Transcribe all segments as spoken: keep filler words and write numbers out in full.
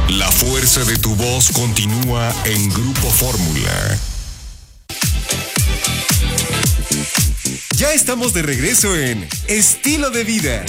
La fuerza de tu voz continúa en Grupo Fórmula. Ya estamos de regreso en Estilo de Vida.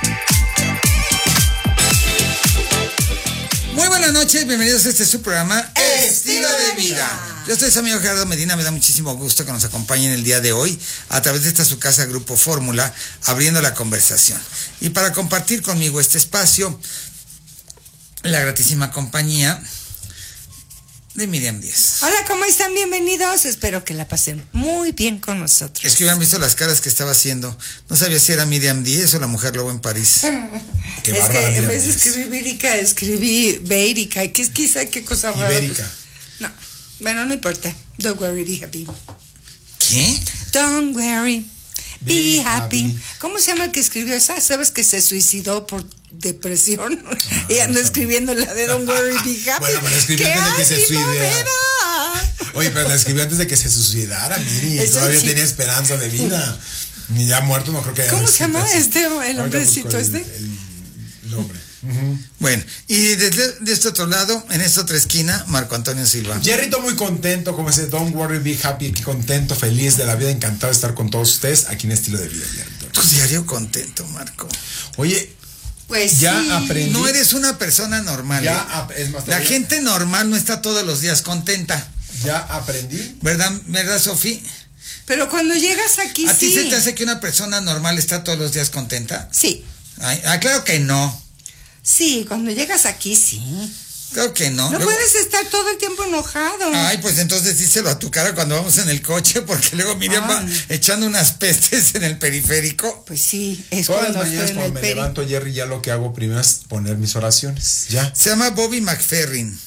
Muy buenas noches, bienvenidos a este su programa Estilo de Vida. Yo soy su amigo Gerardo Medina, me da muchísimo gusto que nos acompañen el día de hoy a través de esta su casa Grupo Fórmula, abriendo la conversación. Y para compartir conmigo este espacio, la gratísima compañía de Miriam Díaz. Hola, ¿cómo están? Bienvenidos. Espero que la pasen muy bien con nosotros. Es que hubieran visto las caras que estaba haciendo. No sabía si era Miriam Díaz o la mujer lobo en París. Qué es que en vez de escribir Ibérica, escribí Beérica. ¿Qué es quizá qué cosa rara? Ibérica. No, bueno, no importa. Don't worry, be happy. ¿Qué? Don't worry, be, Be happy. happy. ¿Cómo se llama el que escribió esa? ¿Sabes que se suicidó por depresión? No, y ando escribiendo la de Don't worry, be happy. Bueno, pero escribió antes de que se suicidara. Suicidara. Oye, pero la escribió antes de que se suicidara, Miri. Eso Todavía sí. tenía esperanza de vida. Ni ya muerto, no creo que haya ¿Cómo se escrito llama así. este, el Ahorita hombrecito busco el- este? El, el hombre. Uh-huh. Bueno, y desde de este otro lado, en esta otra esquina, Marco Antonio Silva. Jerrito muy contento, como ese Don't worry, be happy, que contento, feliz de la vida, encantado de estar con todos ustedes aquí en Estilo de Vida, Jerrito. Tu diario contento, Marco. Oye, Pues ya sí. aprendí. No eres una persona normal. Ya, ¿eh? ap- es más, La todavía- gente normal no está todos los días contenta. ya aprendí. ¿Verdad, verdad, Sofía? Pero cuando llegas aquí, ¿A sí. ti se te hace que una persona normal está todos los días contenta? Sí, Ay, ah, claro que no. sí, cuando llegas aquí, sí. Claro que no. No Luego- puedes estar todo el tiempo enojado. Ay, pues entonces díselo a tu cara cuando vamos en el coche, porque luego Miriam va Ay. echando unas pestes en el periférico. Pues sí, es Todas las cuando mañanas estoy en cuando el me peri. levanto, Jerry, ya lo que hago primero es poner mis oraciones. Ya. Se llama Bobby McFerrin.